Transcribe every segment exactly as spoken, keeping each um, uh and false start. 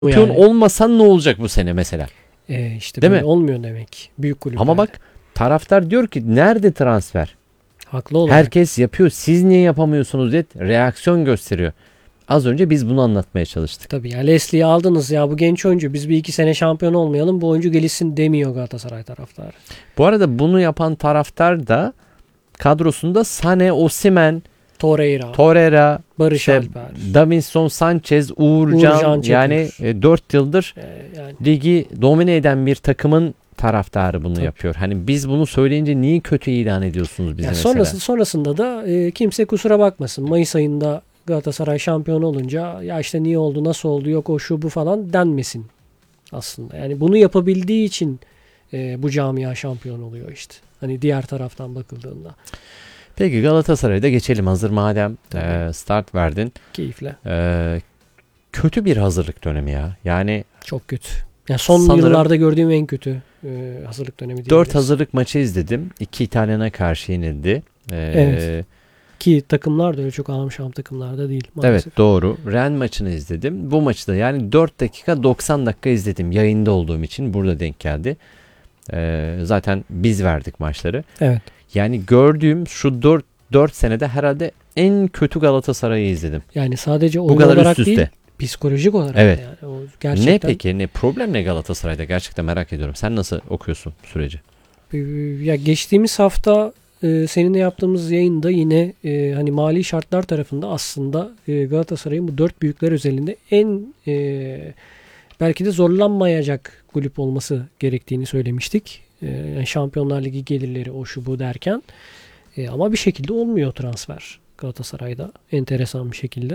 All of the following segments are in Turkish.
Şampiyon yani. olmasan ne olacak bu sene mesela? E işte Değil böyle mi? olmuyor demek. Büyük kulüpler. Ama bak taraftar diyor ki nerede transfer? Haklı olarak. Herkes yapıyor. Siz niye yapamıyorsunuz diye reaksiyon gösteriyor. Az önce biz bunu anlatmaya çalıştık. Tabii ya, Leslie'yi aldınız ya, bu genç oyuncu, biz bir iki sene şampiyon olmayalım, bu oyuncu gelişsin demiyor Galatasaray taraftarı. Bu arada bunu yapan taraftar da kadrosunda Sané, Osimhen, Torreira, Torreira, Barış işte Alper, Davinson Sanchez, Uğurcan, Uğurcan Çakır. yani dört yıldır e, yani ligi domine eden bir takımın taraftarı bunu Tabii. yapıyor. Hani biz bunu söyleyince niye kötü ilan ediyorsunuz bizi ya mesela? sonrası, sonrasında da e, kimse kusura bakmasın. Mayıs ayında Galatasaray şampiyon olunca ya işte niye oldu, nasıl oldu, yok o şu bu falan denmesin aslında. Yani bunu yapabildiği için e, bu camia şampiyon oluyor işte. Hani diğer taraftan bakıldığında. Peki Galatasaray'da geçelim hazır madem Tabii. e, start verdin. Keyifle. E, kötü bir hazırlık dönemi ya. Yani Çok kötü. Yani son Sanırım yıllarda gördüğüm en kötü e, hazırlık dönemi diyebiliriz. dört hazırlık maçı izledim. iki İtalyan'a karşı yenildi. E, Evet. Ki takımlar da öyle çok ağam şam takımlar da değil maalesef. Evet doğru. Rennes maçını izledim. Bu maçı da yani dört dakika doksan dakika izledim. Yayında olduğum için burada denk geldi. E, zaten biz verdik maçları. Evet. Yani gördüğüm şu dört dört senede herhalde en kötü Galatasaray'ı izledim. Yani sadece Bu oyun kadar olarak üst üste. değil, psikolojik olarak Evet. da yani. O gerçekten, Ne peki? Ne problem ne Galatasaray'da? Gerçekten merak ediyorum. Sen nasıl okuyorsun süreci? e, ya geçtiğimiz hafta e, seninle yaptığımız yayında yine e, hani mali şartlar tarafında aslında e, Galatasaray'ın bu dört büyükler özelinde en e, belki de zorlanmayacak kulüp olması gerektiğini söylemiştik. E, yani Şampiyonlar Ligi gelirleri o şu bu derken. E, ama bir şekilde olmuyor transfer Galatasaray'da. Enteresan bir şekilde.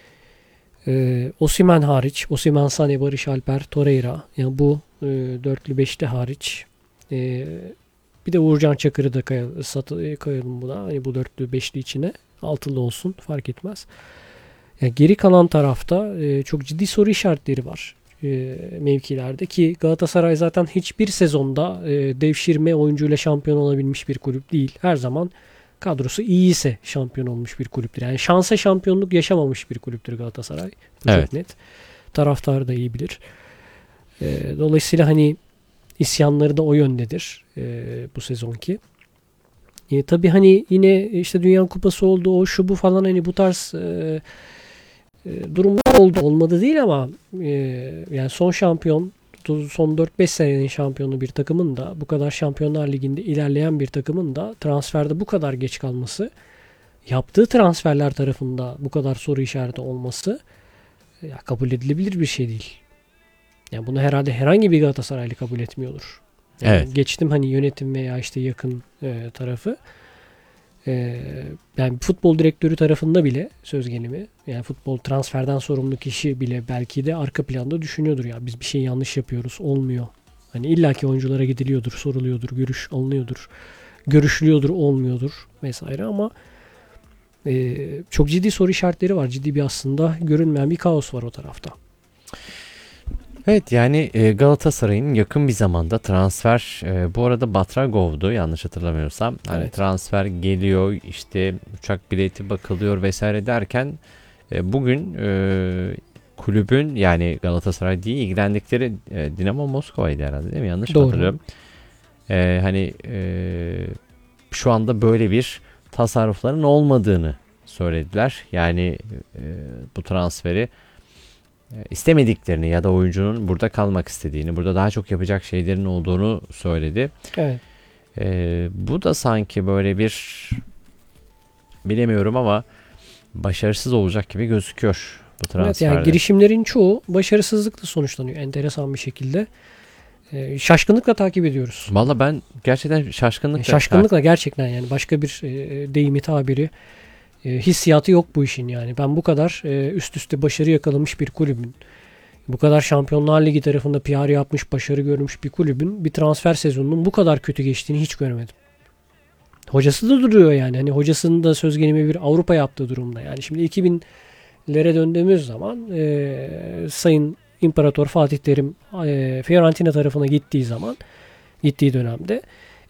E, Osimhen hariç. Osimhen, Sané, Barış Alper, Torreira. Yani bu e, dörtlü beşli hariç. E, bir de Uğurcan Çakır'ı da kay- satı- koyalım buna. Hani bu dörtlü beşli içine. Altılı olsun fark etmez. Yani geri kalan tarafta e, çok ciddi soru işaretleri var. E, mevkilerde ki Galatasaray zaten hiçbir sezonda e, devşirme oyuncuyla şampiyon olabilmiş bir kulüp değil. Her zaman kadrosu iyiyse şampiyon olmuş bir kulüptür. Yani şansa şampiyonluk yaşamamış bir kulüptür Galatasaray. Bu Evet. çok net. Taraftar da iyi bilir. E, dolayısıyla hani isyanları da o yöndedir e, bu sezonki. E, tabii hani yine işte Dünya Kupası oldu, o şu bu falan, hani bu tarz e, e, durumlar oldu. Olmadı değil ama e, yani son şampiyon, son dört beş senenin şampiyonu bir takımın da, bu kadar Şampiyonlar Ligi'nde ilerleyen bir takımın da transferde bu kadar geç kalması, yaptığı transferler tarafında bu kadar soru işareti olması ya kabul edilebilir bir şey değil. Yani bunu herhalde herhangi bir Galatasaraylı kabul etmiyordur. Yani Evet. geçtim hani yönetim veya işte yakın e, tarafı. E, yani futbol direktörü tarafında bile söz gelimi, yani futbol transferden sorumlu kişi bile belki de arka planda düşünüyordur, ya biz bir şey yanlış yapıyoruz, olmuyor. Hani illaki oyunculara gidiliyordur, soruluyordur, görüş alınıyordur, görüşülüyordur, olmuyordur vesaire ama e, çok ciddi soru işaretleri var. Ciddi bir aslında görünmeyen bir kaos var o tarafta. Evet yani e, Galatasaray'ın yakın bir zamanda transfer e, bu arada Batragov'du yanlış hatırlamıyorsam. Hani Evet. transfer geliyor işte uçak bileti bakılıyor vesaire derken e, bugün e, kulübün yani Galatasaray değil ilgilendikleri e, Dinamo Moskova'ydı herhalde değil mi? Yanlış mı Doğru. hatırlıyorum? E, hani e, şu anda böyle bir tasarrufların olmadığını söylediler. Yani e, bu transferi istemediklerini ya da oyuncunun burada kalmak istediğini, burada daha çok yapacak şeylerin olduğunu söyledi. Evet. Ee, bu da sanki böyle bir bilemiyorum ama başarısız olacak gibi gözüküyor bu transferde. Evet, yani girişimlerin çoğu başarısızlıkla sonuçlanıyor enteresan bir şekilde. Ee, şaşkınlıkla takip ediyoruz. Valla ben gerçekten şaşkınlıkla Yani şaşkınlıkla gerçekten, yani başka bir e, deyimi tabiri e, hissiyatı yok bu işin yani. Ben bu kadar e, üst üste başarı yakalamış bir kulübün, bu kadar Şampiyonlar Ligi tarafında P R yapmış, başarı görmüş bir kulübün bir transfer sezonunun bu kadar kötü geçtiğini hiç görmedim. Hocası da duruyor yani. Hani hocasının da söz gelimi bir Avrupa yaptığı durumda. Yani şimdi iki binlere döndüğümüz zaman e, Sayın İmparator Fatih Terim e, Fiorentina tarafına gittiği zaman, gittiği dönemde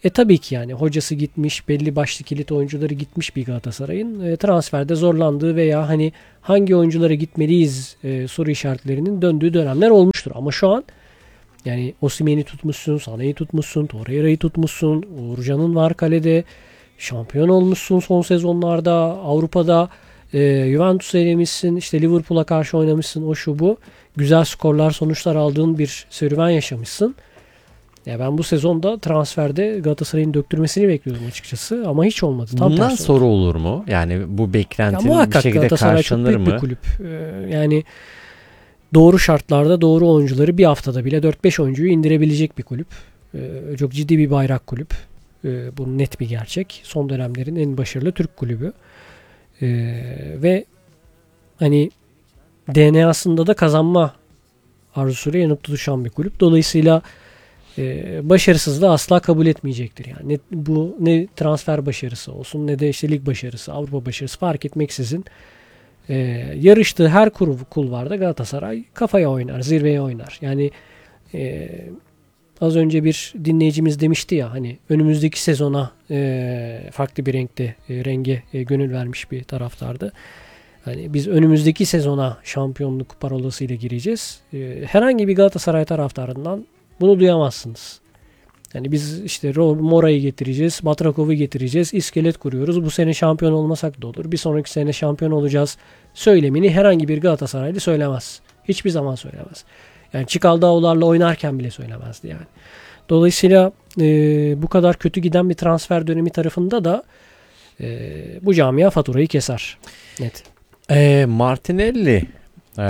E tabii ki yani hocası gitmiş, belli başlı kilit oyuncuları gitmiş bir Galatasaray'ın e, transferde zorlandığı veya hani hangi oyunculara gitmeliyiz e, soru işaretlerinin döndüğü dönemler olmuştur. Ama şu an yani Osimhen'i tutmuşsun, Sané'yi tutmuşsun, Torreira'yı tutmuşsun, Uğurcan'ın var kalede, şampiyon olmuşsun son sezonlarda, Avrupa'da e, Juventus'u elemişsin, işte Liverpool'a karşı oynamışsın, o şu bu. Güzel skorlar, sonuçlar aldığın bir serüven yaşamışsın. Ya ben bu sezonda transferde Galatasaray'ın döktürmesini bekliyordum açıkçası ama hiç olmadı. Tam Bundan tersi soru oldu. olur mu? Yani bu Ya beklentinin bir muhakkak şekilde Galatasaray çok karşılanır büyük bir mı? kulüp. Ee, yani doğru şartlarda doğru oyuncuları bir haftada bile dört beş oyuncuyu indirebilecek bir kulüp. Ee, çok ciddi bir bayrak kulüp. Ee, bu net bir gerçek. Son dönemlerin en başarılı Türk kulübü. Ee, ve hani D N A'sında da kazanma arzusuyla yanıp tutuşan bir kulüp. Dolayısıyla e, başarısızlığı asla kabul etmeyecektir. Yani ne, bu ne transfer başarısı olsun ne de işte lig başarısı, Avrupa başarısı fark etmeksizin e, yarıştığı her kul, kulvarda Galatasaray kafaya oynar, zirveye oynar. Yani e, az önce bir dinleyicimiz demişti ya hani önümüzdeki sezona e, farklı bir renkte e, renge e, gönül vermiş bir taraftardı. Hani biz önümüzdeki sezona şampiyonluk parolasıyla gireceğiz. Ee, herhangi bir Galatasaray taraftarından bunu duyamazsınız. Yani biz işte Mora'yı getireceğiz, Batrakov'u getireceğiz, iskelet kuruyoruz. Bu sene şampiyon olmasak da olur. Bir sonraki sene şampiyon olacağız söylemini herhangi bir Galatasaraylı söylemez. Hiçbir zaman söylemez. Yani Çikaldağoğullarla oynarken bile söylemezdi yani. Dolayısıyla e, bu kadar kötü giden bir transfer dönemi tarafında da e, bu camia faturayı keser. Net. E, Martinelli e,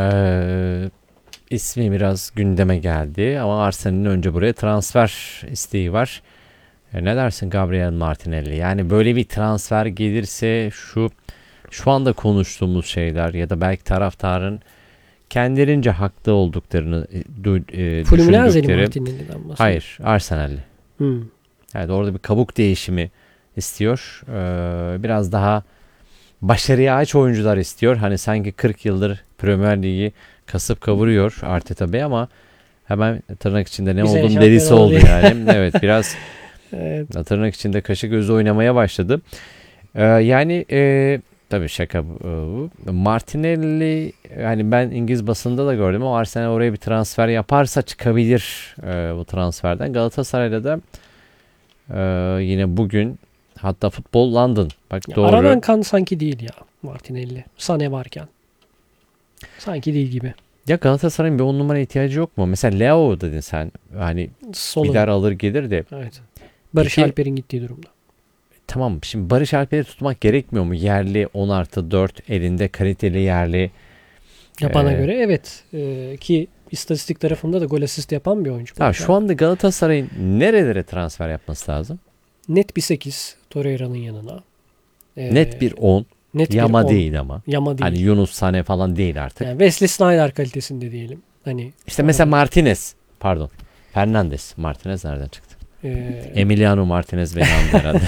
ismi biraz gündeme geldi ama Arsenal'in önce buraya transfer isteği var. E, ne dersin Gabriel Martinelli? Yani böyle bir transfer gelirse şu şu anda konuştuğumuz şeyler ya da belki taraftarın kendilerince haklı olduklarını e, Fluminense'li düşündükleri. Martinelli'den bahsediyor. Hayır, Arsenal'li. Hmm. Yani orada bir kabuk değişimi istiyor. Ee, biraz daha başarıya aç oyuncular istiyor. Hani sanki kırk yıldır Premier Ligi kasıp kavuruyor Arteta Bey ama hemen tırnak içinde ne Bir sene olduğunu şampiyon delisi oldu oldu ya. yani. Evet, biraz Evet. tırnak içinde kaşı gözü oynamaya başladı. Ee, yani e, tabii şaka bu. Martinelli yani ben İngiliz basında da gördüm ama Arsenal oraya bir transfer yaparsa çıkabilir e, bu transferden. Galatasaray'da da e, yine bugün hatta Futbol London bak Ya doğru. aranan kan sanki değil ya Martinelli. Sané varken. Sanki değil gibi. Ya Galatasaray'ın bir on numara ihtiyacı yok mu? Mesela Leo dedin sen. Hani Solu. gider alır gelir de. Evet. Barış Peki- Alper'in gittiği durumda. Tamam şimdi Barış Alper'i tutmak gerekmiyor mu? Yerli on artı dört elinde kaliteli yerli. Ya bana Ee, göre evet. Ee, ki istatistik tarafında da gol asist yapan bir oyuncu. Tamam, şu anda Galatasaray'ın nerelere transfer yapması lazım? Net bir sekiz Torreira'nın yanına. Ee, Net bir on. net bir Yama on. değil ama. Yama değil. Hani Yunus Sané falan değil artık. Yani Wesley Sneijder kalitesinde diyelim. Hani İşte mesela Martinez. Pardon. Fernandes. Martinez nereden çıktı? e, Emiliano Martinez beni andı herhalde.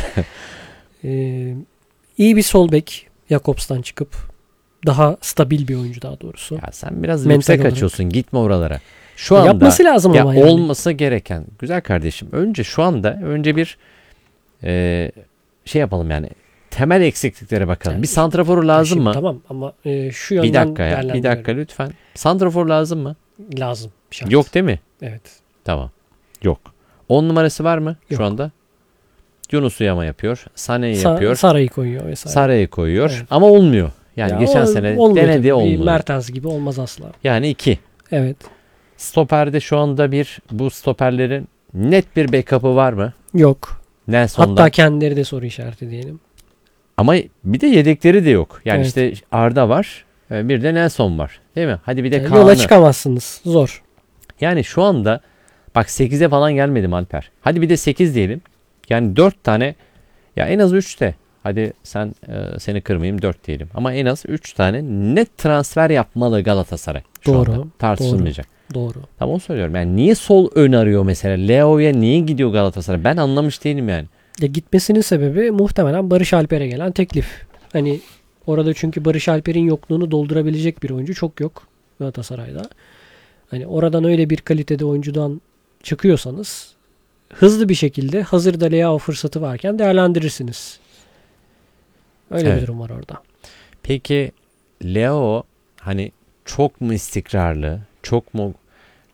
Ee, iyi bir sol bek Jakobs'tan çıkıp daha stabil bir oyuncu daha doğrusu. Ya sen biraz Mental yüksek olarak. açıyorsun. Gitme oralara. Şu anda Yapması lazım ya ama yani. olması gereken güzel kardeşim. Önce şu anda önce bir e, şey yapalım yani. Temel eksikliklere bakalım. Yani bir santraforu lazım Şimdi mı? Tamam ama e, şu yönden Bir dakika ya. Bir değerlendiriyorum. dakika lütfen. Santrafor lazım mı? Lazım. Şart. Yok değil mi? Evet. Tamam. Yok. on numarası var mı Yok. şu anda? Yunus Uyama yapıyor. Sane'yi Sa- yapıyor. Saray'ı koyuyor vesaire. Saray'ı koyuyor. Evet. Ama olmuyor. Yani Ya geçen o- sene olmuyor denedi tabii. Bir olmuyor. Mertens gibi olmaz asla. Yani iki. Evet. Stoperde şu anda bir bu stoperlerin net bir backup'ı var mı? Yok. Nelson'dan. Hatta kendileri de soru işareti diyelim. Ama bir de yedekleri de yok. Yani Evet. işte Arda var. Bir de Nelson var. Değil mi? Hadi bir de Yani Kaan'ı. yola çıkamazsınız. Zor. Yani şu anda bak sekize falan gelmedim Alper. Hadi bir de sekiz diyelim. Yani dört tane ya en az üçte. Hadi sen e, seni kırmayayım dört diyelim. Ama en az üç tane net transfer yapmalı Galatasaray. Şu Doğru, anda. Tartışılmayacak. Doğru. Tamam onu söylüyorum. Yani niye sol ön arıyor mesela? Leo'ya niye gidiyor Galatasaray? Ben anlamış değilim yani. Ya gitmesinin sebebi muhtemelen Barış Alper'e gelen teklif. Hani orada çünkü Barış Alper'in yokluğunu doldurabilecek bir oyuncu çok yok Galatasaray'da. Hani oradan öyle bir kalitede oyuncudan çıkıyorsanız hızlı bir şekilde hazırda Leao fırsatı varken değerlendirirsiniz. Öyle Evet. bir durum var orada. Peki Leao hani çok mu istikrarlı, çok mu